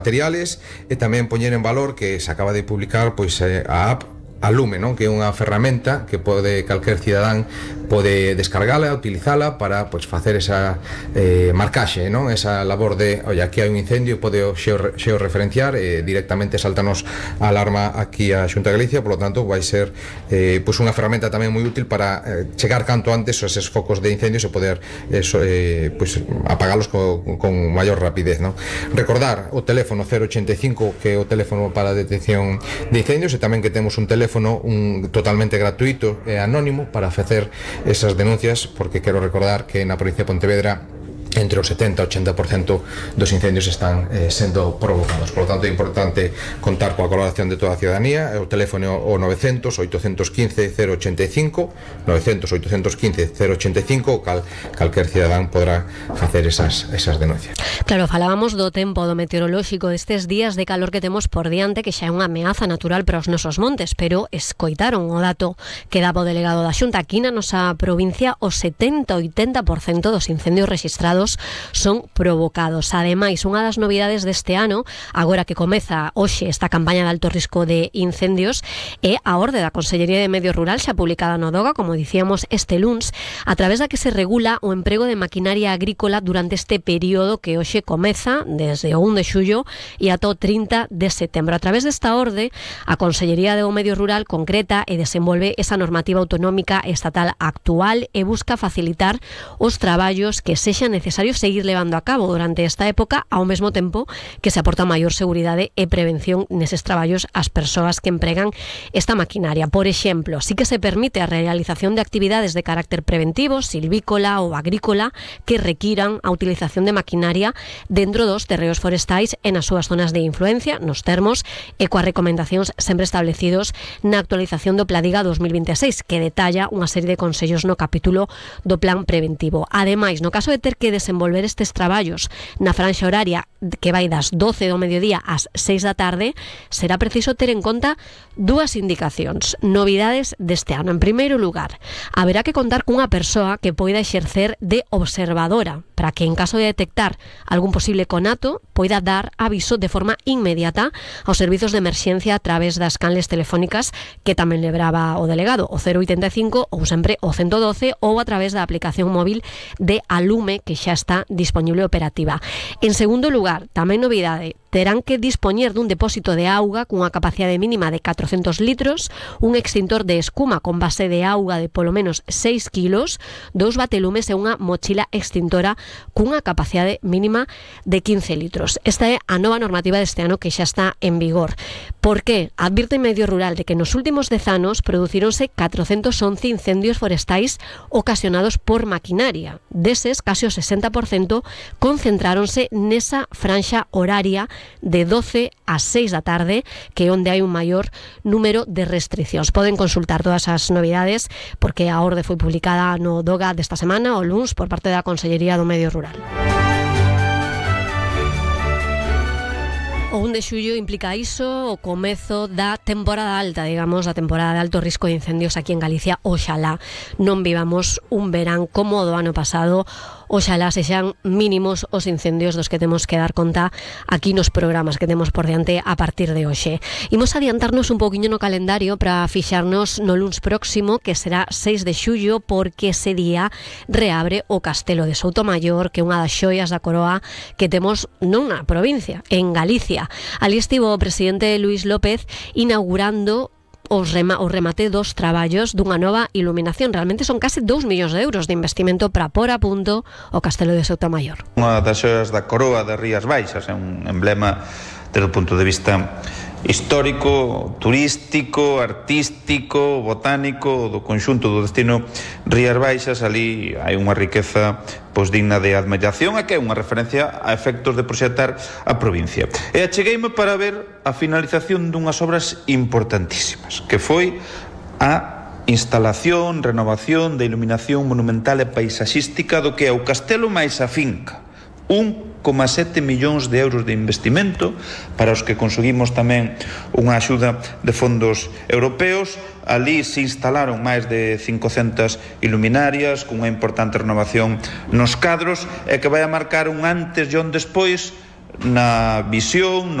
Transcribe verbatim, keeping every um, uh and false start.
materiales e tamén poñer en valor que se acaba de publicar pois a app Alume, non? Que é unha ferramenta que pode calquer cidadán pode descargala, utilizala para pois facer esa eh, marcaxe, non? Esa labor de, oye, aquí hai un incendio, pode xeo, xeo referenciar e eh, directamente saltanos a alarma aquí a Xunta de Galicia, por lo tanto vai ser eh, pois unha ferramenta tamén moi útil para eh, chegar canto antes a eses focos de incendios e poder eso, eh, pois apagalos co, con maior rapidez, non? Recordar o teléfono cero ochenta e cinco, que é o teléfono para a detección de incendios, e tamén que temos un teléfono un totalmente gratuito e anónimo para facer esas denuncias, porque quero recordar que na provincia de Pontevedra entre o setenta e ochenta por cento dos incendios están eh, sendo provocados. Por lo tanto, é importante contar coa colaboración de toda a ciudadanía. O teléfono o novecientos, oitocentos quince, cero ochenta e cinco, novecientos, oitocentos quince, cero ochenta e cinco, cal, calquer cidadán podrá facer esas, esas denuncias. Claro, falábamos do tempo, do meteorolóxico, destes días de calor que temos por diante, que xa é unha ameaza natural para os nosos montes, pero escoitaron o dato que daba o delegado da Xunta. Aquí na nosa provincia, o setenta a oitenta por cento dos incendios registrados son provocados. Ademais, unha das novidades deste ano, agora que comeza hoxe esta campaña de alto risco de incendios, é a orde da Consellería de Medio Rural, xa publicada no DOGA, como dicíamos este luns, a través da que se regula o emprego de maquinaria agrícola durante este período que hoxe comeza desde o un de xullo e ata o trinta de setembro. A través desta orde, a Consellería do Medio Rural concreta e desenvolve esa normativa autonómica estatal actual e busca facilitar os traballos que sexan necesarios seguir levando a cabo durante esta época, ao mesmo tempo que se aporta maior seguridade e prevención neses traballos ás persoas que empregan esta maquinaria. Por exemplo, sí que se permite a realización de actividades de carácter preventivo, silvícola ou agrícola, que requiran a utilización de maquinaria dentro dos terreos forestais e nas súas zonas de influencia, nos termos e coas recomendacións sempre establecidos na actualización do Pladiga dos mil vinte e seis, que detalla unha serie de consellos no capítulo do plan preventivo. Ademais, no caso de ter que desenvolver estes traballos na franxa horaria que vai das doce do mediodía ás seis da tarde, será preciso ter en conta dúas indicacións, novidades deste ano. En primeiro lugar, haberá que contar cunha persoa que poida exercer de observadora, para que en caso de detectar algún posible conato poida dar aviso de forma inmediata aos servizos de emerxencia a través das canles telefónicas que tamén lebraba o delegado, o cero oitenta e cinco ou sempre o ciento doce, ou a través da aplicación móvil de Alume, que xa está disponible e operativa. En segundo lugar, tamén novidade, terán que dispoñer dun depósito de auga cunha capacidade mínima de catrocentos litros, un extintor de escuma con base de auga de polo menos seis kilos, dous batelumes e unha mochila extintora cunha capacidade mínima de quince litros. Esta é a nova normativa deste ano que xa está en vigor. Por que? Advirte Medio Rural de que nos últimos dez anos producíronse catrocentos once incendios forestais ocasionados por maquinaria. Deses, case o sesenta por cento concentráronse nesa franxa horaria de doce a seis da tarde, que é onde hai un maior número de restriccións. Poden consultar todas as novidades, porque a orde foi publicada no DOGA desta semana, o luns, por parte da Consellería do Medio Rural. O un de xullo implica iso, o comezo da temporada alta, digamos, da temporada de alto risco de incendios aquí en Galicia. Oxalá non vivamos un verán como o do ano pasado, oxalá sexan mínimos os incendios dos que temos que dar conta aquí nos programas que temos por diante a partir de hoxe. Imos adiantarnos un pouquiño no calendario para fixarnos no luns próximo, que será seis de xullo, porque ese día reabre o Castelo de Soutomaior, que é unha das xoias da coroa que temos non na provincia, en Galicia. Ali estivo o presidente Luís López inaugurando os rema, o remate dos traballos dunha nova iluminación. Realmente son case dous millóns de euros de investimento para pôr a punto o Castelo de Soutomaior. Unha das xoias da coroa das Rías Baixas, é un emblema desde o punto de vista histórico, turístico, artístico, botánico do conxunto do destino Rías Baixas. Ali hai unha riqueza pois digna de admiración e que é unha referencia a efectos de proxectar a provincia. E achegueime para ver a finalización dunhas obras importantísimas, que foi a instalación, renovación da iluminación monumental e paisaxística do que é o castelo máis a finca. Un coma sete millóns de euros de investimento para os que conseguimos tamén unha axuda de fondos europeos. Ali se instalaron máis de cincocentas iluminarias cunha importante renovación nos cadros e que vai a marcar un antes e un despois na visión,